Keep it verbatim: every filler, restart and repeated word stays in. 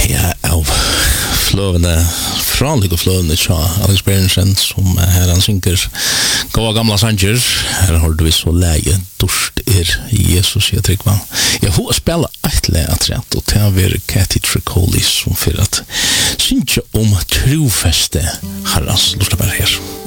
ja, av fløvende, franlige fløvende tja, Alex Berensen, som her han synker gåa gamla sanger. Her har du så leie, dorst er Jesus, jeg trykker man. Jeg får spela et leie atrent, og til å være Cathy Tricoli, som for at synker om trofeste herrens, lort bare her.